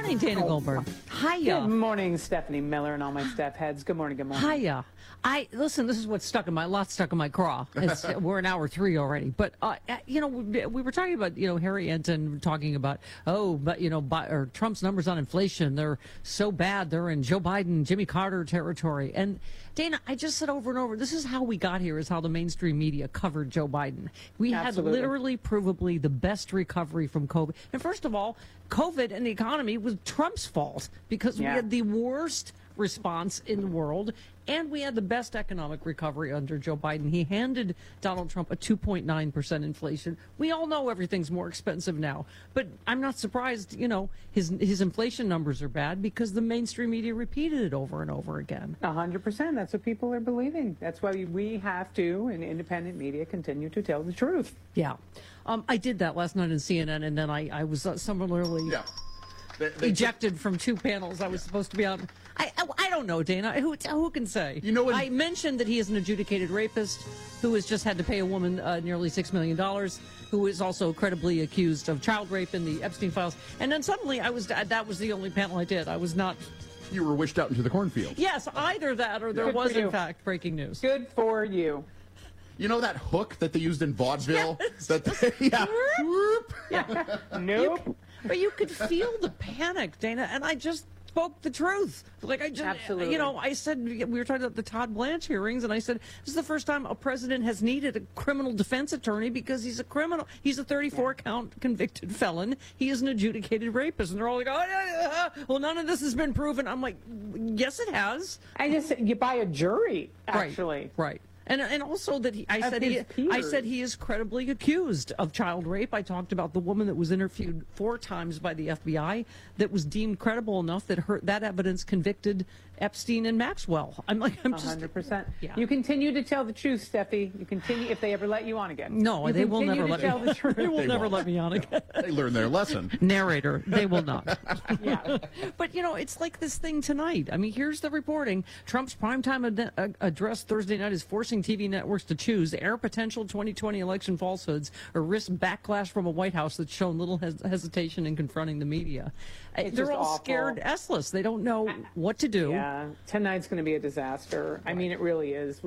morning, Dana Goldberg. Hiya. Good morning, Stephanie Miller and all my staff heads. Good morning, good morning. Hiya. Listen, this is what's stuck in my craw. We're in hour 3 already. But, we were talking about, Harry Enton talking about, Trump's numbers on inflation. They're so bad. They're in Joe Biden, Jimmy Carter territory. And Dana, I just said over and over, this is how we got here, is how the mainstream media covered Joe Biden. We Absolutely. had literally, provably the best recovery from COVID. And first of all, COVID and the economy was Trump's fault because we had the worst response in the world, and we had the best economic recovery under Joe Biden. He handed Donald Trump a 2.9% inflation. We all know everything's more expensive now, but I'm not surprised, his inflation numbers are bad because the mainstream media repeated it over and over again. 100%. That's what people are believing. That's why we have to, in independent media, continue to tell the truth. Yeah. I did that last night on CNN, and then I was similarly... Yeah. Ejected from 2 panels I was supposed to be on. I don't know, Dana. Who can say? I mentioned that he is an adjudicated rapist who has just had to pay a woman nearly $6 million, who is also credibly accused of child rape in the Epstein files. And then suddenly that was the only panel I did. I was not... You were wished out into the cornfield. Yes, either that or there was, in fact, breaking news. Good for you. You know that hook that they used in vaudeville? Yes. Nope. But you could feel the panic, Dana, and I just spoke the truth. Absolutely. I said, we were talking about the Todd Blanche hearings, and I said, this is the first time a president has needed a criminal defense attorney because he's a criminal. He's a 34-count convicted felon. He is an adjudicated rapist. And they're all like, well, none of this has been proven. I'm like, yes, it has. I just said, you buy a jury, actually. Right. And also that I said he is credibly accused of child rape. I talked about the woman that was interviewed 4 times by the FBI that was deemed credible enough that that evidence convicted Epstein and Maxwell. I'm just 100%. Yeah. You continue to tell the truth, Steffi. You continue if they ever let you on again. No, they will never let me. The truth. They will never let me on again. They learned their lesson. Narrator, they will not. Yeah. But it's like this thing tonight. I mean, here's the reporting. Trump's primetime address Thursday night is forcing TV networks to choose air potential 2020 election falsehoods or risk backlash from a White House that's shown little hesitation in confronting the media. They're all awful. scared essless. They don't know what to do. Yeah, tonight's going to be a disaster. I mean, it really is.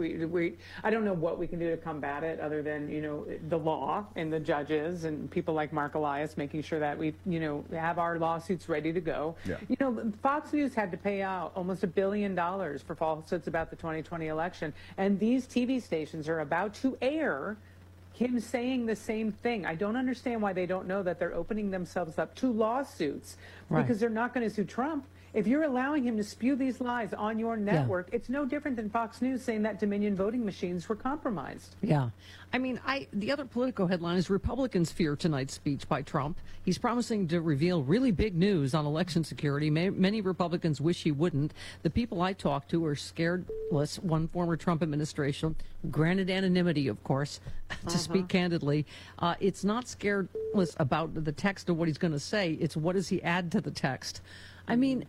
I don't know what we can do to combat it other than, the law and the judges and people like Mark Elias making sure that we, have our lawsuits ready to go. Yeah. Fox News had to pay out almost $1 billion for falsehoods about the 2020 election. And these TV stations are about to air him saying the same thing. I don't understand why they don't know that they're opening themselves up to lawsuits because they're not going to sue Trump. If you're allowing him to spew these lies on your network, it's no different than Fox News saying that Dominion voting machines were compromised. Yeah. I mean, the other Politico headline is Republicans fear tonight's speech by Trump. He's promising to reveal really big news on election security. Many Republicans wish he wouldn't. The people I talked to are scaredless. One former Trump administration, granted anonymity, of course, to speak candidly. It's not scaredless about the text of what he's going to say. It's what does he add to the text. I mean,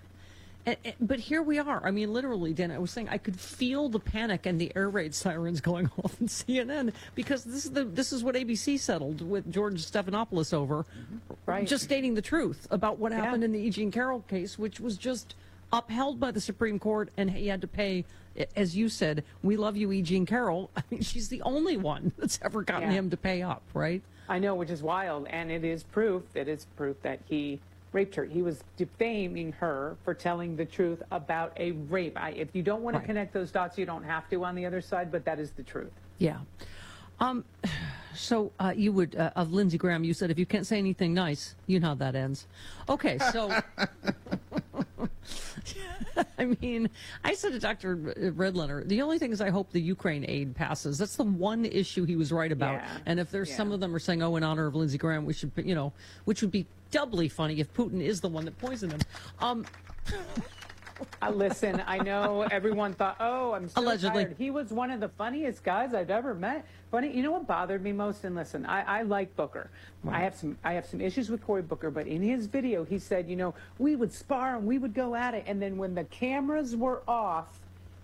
but here we are. I mean, literally, Dan, I was saying I could feel the panic and the air raid sirens going off in CNN because this is what ABC settled with George Stephanopoulos over, just stating the truth about what happened in the E. Jean Carroll case, which was just upheld by the Supreme Court, and he had to pay, as you said, we love you, E. Jean Carroll. I mean, she's the only one that's ever gotten him to pay up, right? I know, which is wild, and it is proof that he raped her. He was defaming her for telling the truth about a rape. If you don't want to connect those dots, you don't have to on the other side, but that is the truth. Yeah. So you would, of Lindsey Graham, you said if you can't say anything nice, you know how that ends. Okay, so... I mean, I said to Dr. Redlener, the only thing is I hope the Ukraine aid passes. That's the one issue he was right about. Yeah. And if there's some of them are saying, in honor of Lindsey Graham, we should, which would be doubly funny if Putin is the one that poisoned him. Listen, I know everyone thought, I'm so Allegedly. tired. He was one of the funniest guys I've ever met. Funny, you know what bothered me most? And listen, I like Booker. Right. I have some issues with Cory Booker, but in his video, he said, we would spar and we would go at it. And then when the cameras were off,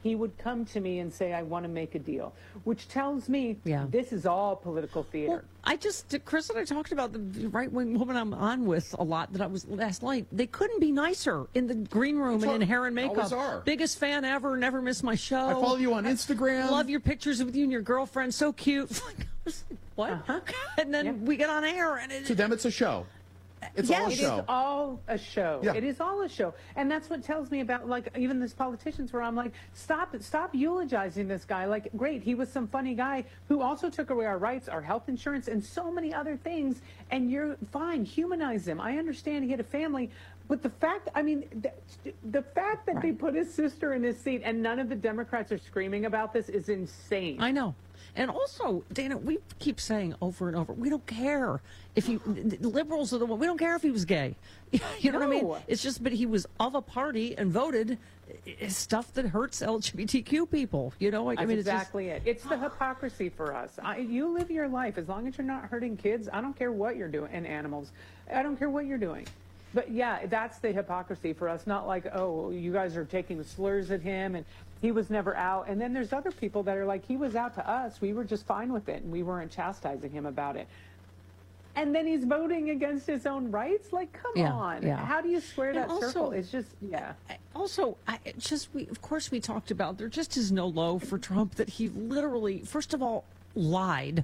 he would come to me and say, I want to make a deal, which tells me Yeah. this is all political theater. Well, Chris and I talked about the right-wing woman I'm on with a lot that I was last night. They couldn't be nicer in the green room and in hair and makeup. Always are. Biggest fan ever, never miss my show. I follow you on Instagram. Love your pictures with you and your girlfriend, so cute. What? And then we get on air and To them, it's a show. It's all a It show. is all a show. Yeah. It is all a show. And that's what tells me about, like, even these politicians where I'm like, stop eulogizing this guy. Like, great, he was some funny guy who also took away our rights, our health insurance, and so many other things. And you're fine, humanize him. I understand he had a family. But the fact, I mean, the fact that they put his sister in his seat and none of the Democrats are screaming about this is insane. I know. And also, Dana, we keep saying over and over, we don't care if he, the liberals are the one, we don't care if he was gay. You know what I mean? No. It's just, but he was of a party and voted stuff that hurts LGBTQ people. You know, like, I That's mean, exactly it. It's the hypocrisy for us. You live your life. As long as you're not hurting kids, I don't care what you're doing, and animals. I don't care what you're doing. But yeah, that's the hypocrisy for us. Not like, oh, you guys are taking slurs at him and he was never out. And then there's other people that are like, he was out to us. We were just fine with it and we weren't chastising him about it. And then he's voting against his own rights? Like, come on. yeah. How do you square And that also- circle? It's just, yeah. Also, of course, we talked about there just is no low for Trump that he literally, first of all, lied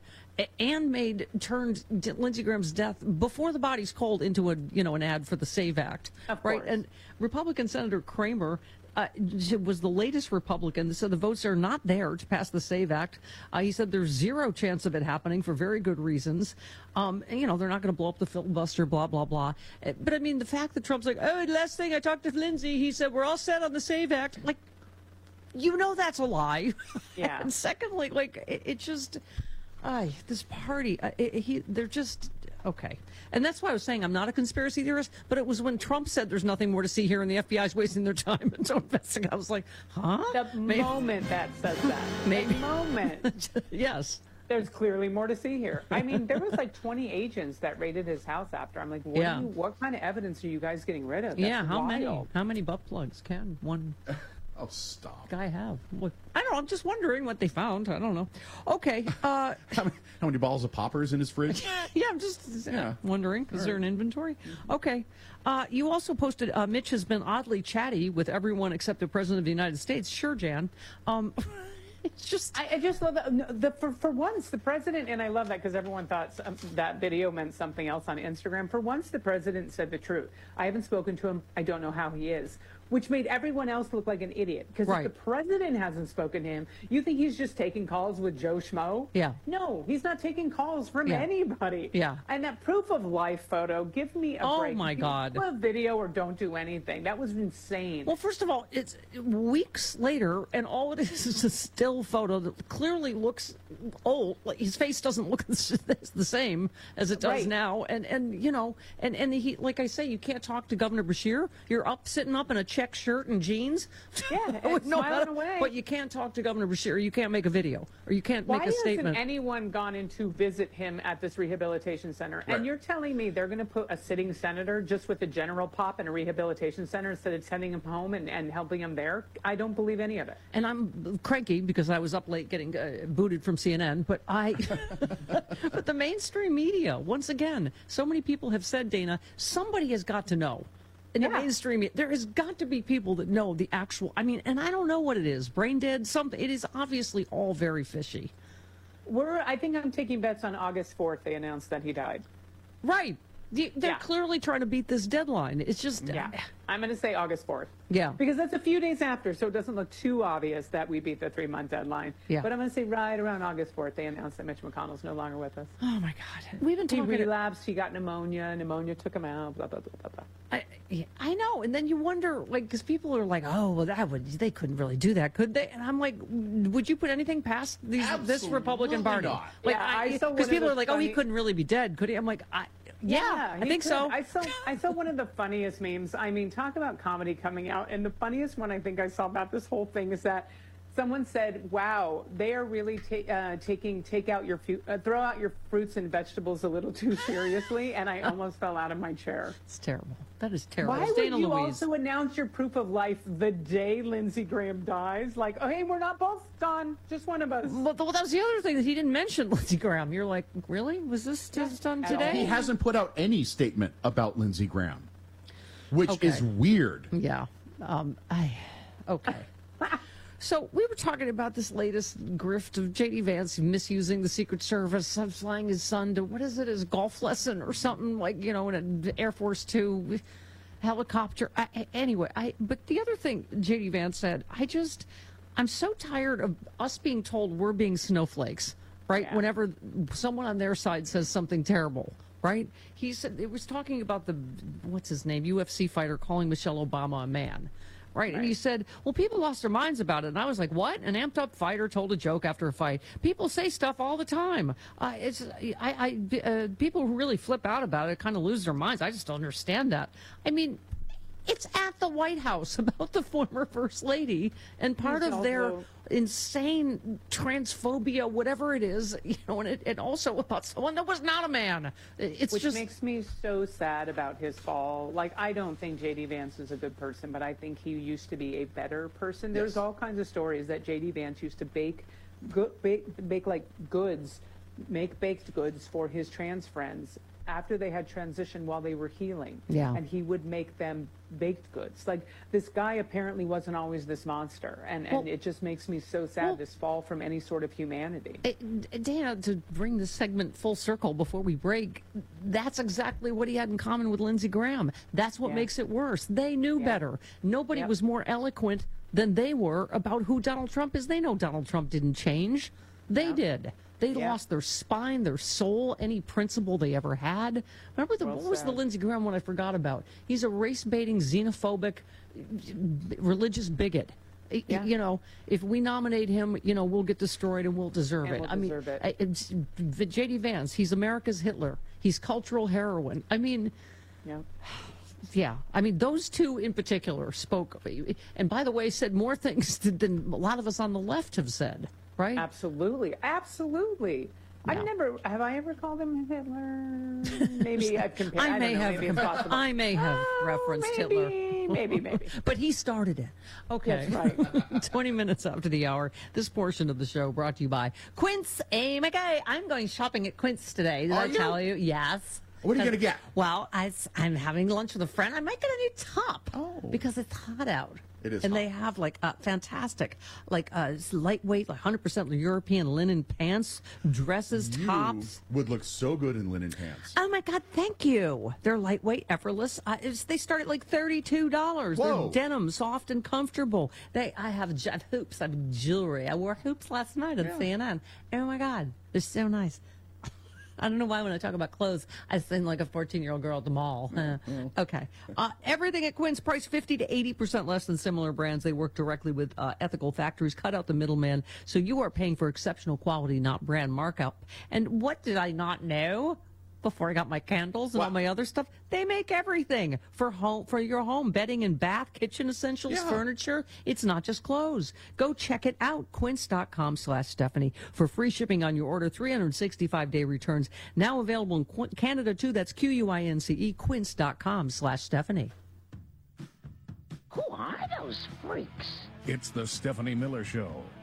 and turned Lindsey Graham's death before the body's cold into an ad for the SAVE Act, Of right? course. And Republican Senator Kramer was the latest Republican, so the votes are not there to pass the SAVE Act. He said there's zero chance of it happening for very good reasons. And, they're not going to blow up the filibuster, blah, blah, blah. But I mean, the fact that Trump's like, oh, last thing I talked to Lindsey, he said we're all set on the SAVE Act. Like, that's a lie. Yeah. And secondly, like, it just, this party, they're just, okay. And that's why I was saying I'm not a conspiracy theorist, but it was when Trump said there's nothing more to see here and the FBI's wasting their time and so investing. I was like, huh? The moment that says that. Maybe. The moment. Yes. There's clearly more to see here. I mean, there was like 20 agents that raided his house after. I'm like, what kind of evidence are you guys getting rid of? That's How wild. many butt plugs can one Oh, stop. guy have? Look, I don't know. I'm just wondering what they found. I don't know. Okay. How many balls of poppers in his fridge? Yeah, I'm just wondering. Is there an inventory? Okay. You also posted Mitch has been oddly chatty with everyone except the President of the United States. Sure, Jan. It's just... I just love that. For once, the president, and I love that because everyone thought that video meant something else on Instagram. For once, the president said the truth. I haven't spoken to him. I don't know how he is. Which made everyone else look like an idiot. Because if the president hasn't spoken to him, you think he's just taking calls with Joe Schmo? Yeah. No, he's not taking calls from anybody. Yeah. And that proof of life photo, give me a break. Oh, my God. Do a video or don't do anything. That was insane. Well, first of all, it's weeks later, and all it is a still photo that clearly looks old. Like, his face doesn't look the same as it does now. And he, like I say, you can't talk to Governor Bashir. You're sitting up in a check shirt and jeans. Yeah, and smiling away. But you can't talk to Governor Bashir. You can't make a video, or you can't make a statement. Why hasn't anyone gone in to visit him at this rehabilitation center? Right. And you're telling me they're going to put a sitting senator just with a general pop in a rehabilitation center instead of sending him home and helping him there? I don't believe any of it. And I'm cranky because I was up late getting booted from CNN. But but the mainstream media, once again, so many people have said, Dana, somebody has got to know. In the mainstream, there has got to be people that know the actual. I mean, and I don't know what it is. Brain dead. Something. It is obviously all very fishy. I think I'm taking bets on August 4th. They announced that he died. Right. They're clearly trying to beat this deadline. It's just. I'm going to say August 4th. Yeah. Because that's a few days after, so it doesn't look too obvious that we beat the 3-month deadline. Yeah. But I'm going to say right around August 4th, they announced that Mitch McConnell's no longer with us. Oh my God. We've been He talking. relapsed. He got pneumonia. Pneumonia took him out. Blah blah blah blah blah. I know, and then you wonder, like, because people are like, "Oh, well, they couldn't really do that, could they?" And I'm like, "Would you put anything past this Absolutely Republican Party?" not. Like, Yeah, because people are like, "Oh, he funny- couldn't really be dead, could he?" I'm like, "Yeah, I he think could. so." I saw one of the funniest memes. I mean, talk about comedy coming out, and the funniest one I think I saw about this whole thing is that Someone said, "Wow, they are really throw out your fruits and vegetables a little too seriously," and I almost fell out of my chair. It's terrible. That is terrible. Why would Dana you Louise. also announce your proof of life the day Lindsey Graham dies? Like, oh, hey, we're not both gone, just one of us. Well, that was the other thing that he didn't mention, Lindsey Graham. You're like, really? Was this just done At all. today? He hasn't put out any statement about Lindsey Graham, which Okay. is weird. Yeah. Okay. So we were talking about this latest grift of J.D. Vance misusing the Secret Service, flying his son to, what is it, his golf lesson or something, like, in an Air Force Two helicopter. But the other thing J.D. Vance said, I'm so tired of us being told we're being snowflakes, right? Yeah. Whenever someone on their side says something terrible. Right? He said, it was talking about what's his name, UFC fighter calling Michelle Obama a man. Right? And he said, well, people lost their minds about it. And I was like, what? An amped up fighter told a joke after a fight. People say stuff all the time. People who really flip out about it kind of lose their minds. I just don't understand that. I mean, it's at the White House about the former First Lady, and part of their insane transphobia, whatever it is, and also about someone that was not a man. Which makes me so sad about his fall. Like, I don't think J.D. Vance is a good person, but I think he used to be a better person. There's all kinds of stories that J.D. Vance used to make baked goods for his trans friends after they had transitioned while they were healing. Yeah. And he would make them baked goods. Like, this guy apparently wasn't always this monster. And it just makes me so sad, this fall from any sort of humanity. Dana, to bring this segment full circle before we break, that's exactly what he had in common with Lindsey Graham. That's what makes it worse. They knew better. Nobody was more eloquent than they were about who Donald Trump is. They know Donald Trump didn't change. They did. They lost their spine, their soul, any principle they ever had. Remember, what was the Lindsey Graham one I forgot about? He's a race-baiting, xenophobic, religious bigot. Yeah. If we nominate him, we'll get destroyed and we'll deserve And it. we'll deserve it. J.D. Vance, he's America's Hitler. He's cultural heroin. Yeah. Those two in particular spoke, and by the way, said more things than a lot of us on the left have said. Right? Absolutely. Yeah. Have I ever called him Hitler? Maybe I've compared. I may have. Maybe it's possible. I may have referenced Hitler. Maybe. But he started it. Okay. That's right. 20 minutes after the hour. This portion of the show brought to you by Quince. Hey, my guy, I'm going shopping at Quince today. Did I tell you? Yes. What are you going to get? Well, I'm having lunch with a friend. I might get a new top because it's hot out. It is and hot. they have fantastic, lightweight, 100% European linen pants, dresses, tops. You would look so good in linen pants. Oh my God! Thank you. They're lightweight, effortless. They start at like $32. Whoa. They're denim, soft and comfortable. I have hoops. I have jewelry. I wore hoops last night on CNN. Oh my God, they're so nice. I don't know why when I talk about clothes, I seem like a 14-year-old girl at the mall. Okay. Everything at Quince priced 50 to 80% less than similar brands. They work directly with ethical factories, cut out the middleman, so you are paying for exceptional quality, not brand markup. And what did I not know? Before I got my candles and all my other stuff, they make everything for your home, bedding and bath, kitchen essentials, furniture. It's not just clothes. Go check it out, quince.com/Stephanie for free shipping on your order, 365-day returns. Now available in Canada too. That's QUINCE, quince.com/Stephanie. Who are those freaks? It's the Stephanie Miller Show.